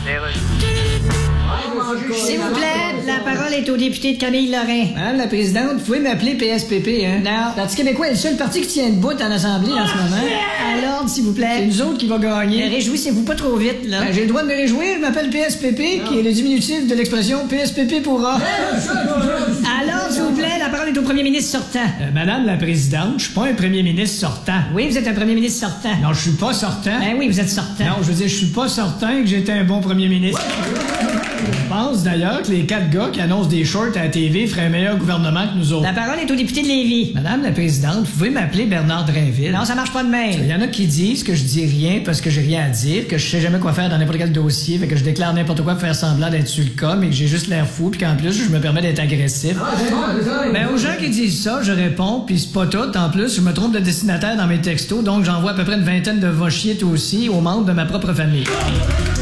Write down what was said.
S'il vous plaît, la parole est au député de Camille Lorrain. Madame la présidente, vous pouvez m'appeler PSPP, hein? Non. Le Parti québécois est le seul parti qui tient debout en Assemblée en ce moment. À l'ordre, s'il vous C'est plaît. nous autres qui va gagner. Réjouissez-vous pas trop vite, là. Ben, j'ai le droit de me réjouir, je m'appelle PSPP, qui est le diminutif de l'expression PSPP pourra. À l'ordre, s'il vous plaît, la parole est au premier ministre sortant. Madame la présidente, je suis pas un premier ministre sortant. Oui, vous êtes un premier ministre sortant. Non, je suis pas sortant. Ben oui, vous êtes sortant. Non, je veux dire, je suis pas certain que j'étais un bon premier ministre. Je pense d'ailleurs que les 4 gars qui annoncent des shorts à la TV feraient un meilleur gouvernement que nous autres. La parole est au député de Lévis. Madame la présidente, vous pouvez m'appeler Bernard Drainville. Non, ça marche pas de même. Il y en a qui disent que je dis rien parce que j'ai rien à dire, que je sais jamais quoi faire dans n'importe quel dossier, fait que je déclare n'importe quoi pour faire semblant d'être sur le cas, mais que j'ai juste l'air fou, puis qu'en plus, je me permets d'être agressif. Ben, aux gens qui disent ça, je réponds, puis c'est pas tout. En plus, je me trompe de destinataire dans mes textos, donc j'envoie à peu près une vingtaine de va chier toi aussi aux membres de ma propre famille.